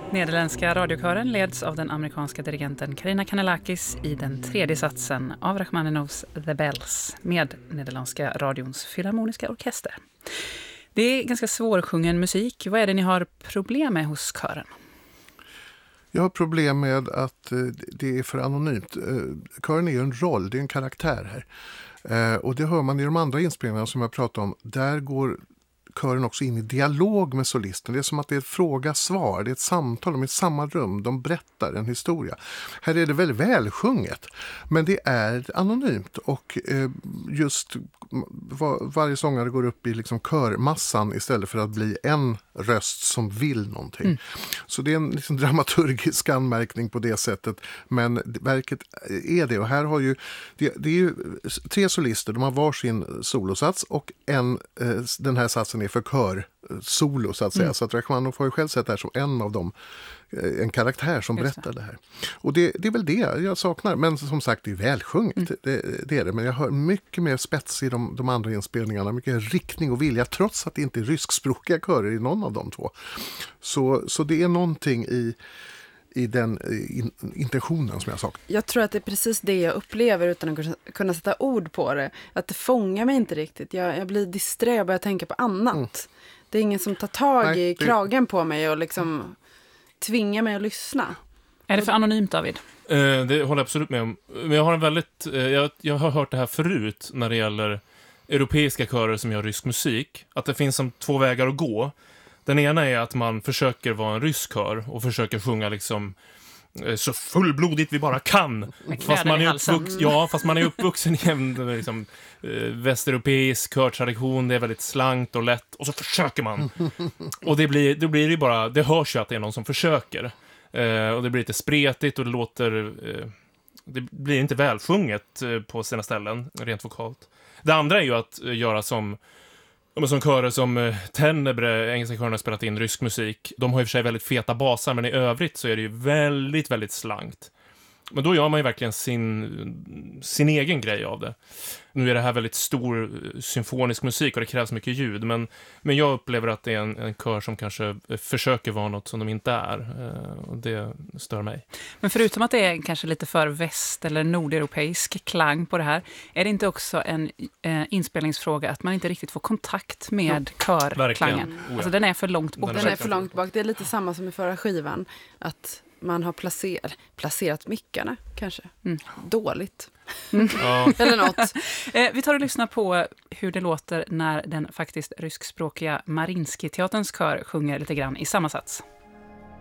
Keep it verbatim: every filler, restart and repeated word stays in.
Nederländska radiokören leds av den amerikanska dirigenten Karina Kanellakis i den tredje satsen av Rachmaninovs The Bells med Nederländska radions filharmoniska orkester. Det är ganska svårsjungen musik. Vad är det ni har problem med hos kören? Jag har problem med att det är för anonymt. Kören är ju en roll, det är en karaktär här. Och det hör man i de andra inspelningarna som jag pratade om. Där går kören också in i dialog med solisten. Det är som att det är ett fråga-svar, det är ett samtal, de är i samma rum, de berättar en historia. Här är det väldigt välsjunget, men det är anonymt och eh, just var, varje sångare går upp i liksom körmassan istället för att bli en röst som vill någonting. Mm. Så det är en liksom dramaturgisk anmärkning på det sättet, men verket är det. Och här har ju, det, det är ju tre solister, de har varsin solosats och en, eh, den här satsen är för kör solo så att säga. Mm. Så att Rachmaninoff har ju själv sett det här som en av dem, en karaktär som Just berättar det. det här. Och det, det är väl det jag saknar. Men som sagt, det är välsjunget. Mm. Det, det är det. Men jag hör mycket mer spets i de, de andra inspelningarna. Mycket riktning och vilja, trots att det inte är ryskspråkiga körer i någon av de två. Så, så det är någonting i i den in, intentionen som jag sagt. Jag tror att det är precis det jag upplever utan att kunna sätta ord på det. Att det fångar mig inte riktigt. Jag, jag blir disträ och börjar tänka på annat. Mm. Det är ingen som tar tag Nej, i det... kragen på mig och liksom tvingar mig att lyssna. Är det för anonymt, David? Eh, det håller jag absolut med om. Men jag har en väldigt... Eh, jag, jag har hört det här förut när det gäller europeiska körer som gör rysk musik. Att det finns som två vägar att gå. Den ena är att man försöker vara en rysk kör och försöker sjunga liksom så fullblodigt vi bara kan. Fast man, är uppvux- ja, fast man är uppvuxen i en liksom, eh, västeuropeisk körtradition. Det är väldigt slankt och lätt. Och så försöker man. Och det blir, det blir ju bara, det hörs ju att det är någon som försöker. Eh, och det blir lite spretigt och det låter... Eh, det blir inte välsjunget eh, på sina ställen, rent vokalt. Det andra är ju att eh, göra som... Men som körer som Tenebre, engelska kören har spelat in rysk musik. De har i och för sig väldigt feta basar, men i övrigt så är det ju väldigt, väldigt slankt. Men då gör man ju verkligen sin, sin egen grej av det. Nu är det här väldigt stor symfonisk musik och det krävs mycket ljud. Men, men jag upplever att det är en, en kör som kanske försöker vara något som de inte är. Och det stör mig. Men förutom att det är kanske lite för väst- eller nordeuropeisk klang på det här. Är det inte också en eh, inspelningsfråga att man inte riktigt får kontakt med ja, körklangen? Oh ja. Alltså den är för långt bort. Den är för långt bak. Det är lite samma som i förra skivan. Att... man har placer- placerat mickarna kanske. Mm. Dåligt. Mm. Ja. Eller något. Eh, vi tar och lyssnar på hur det låter när den faktiskt ryskspråkiga Marinsky-teaterns kör sjunger lite grann i samma sats.